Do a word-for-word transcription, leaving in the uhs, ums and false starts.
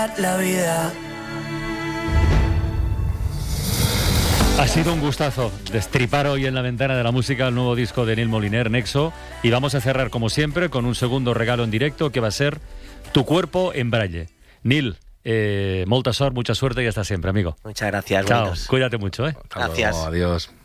La vida. Ha sido un gustazo destripar hoy en la ventana de la música el nuevo disco de Nil Moliner, Nexo, y vamos a cerrar como siempre con un segundo regalo en directo que va a ser Tu cuerpo en braille. Nil, eh, molta sort, mucha suerte y hasta siempre, amigo. Muchas gracias. Chao, buenos. cuídate mucho, ¿eh? Gracias. Adiós.